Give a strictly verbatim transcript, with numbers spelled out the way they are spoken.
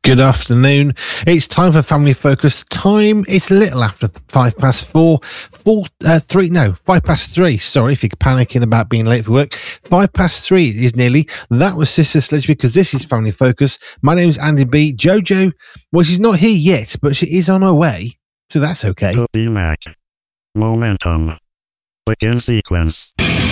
Good afternoon. It's time for Family Focus. Time it's a little after five past four. Four, uh, three, no, five past three. Sorry if you're panicking about being late for work. Five past three is nearly. That was Sister Sledge because this is Family Focus. My name is Andy B. Jojo, well, she's not here yet, but she is on her way, so that's okay. To be Mac. Momentum. Begin sequence.